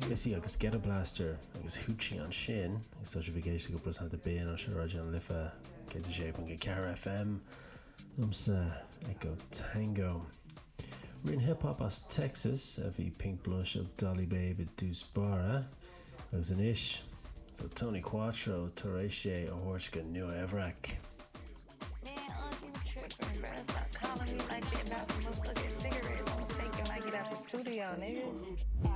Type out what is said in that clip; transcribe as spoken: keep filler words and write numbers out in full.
Missy agus Get a Blaster agus Hoochie an sin is such a bigéisi go bros the bé an se radio an lifa ke a shape an Car F M umsa Echo Tango. Rin hip hop as Texas a vi Pink Blush of Dolly Babe at Deuce Barra agus an ish so Tony Quattro Torreshe a Horchka New Evrak. Man, Unc, you tripping, bro. Stop calling me like that about some motherfucking cigarettes. I'm gonna take you when I get out the studio, nigga.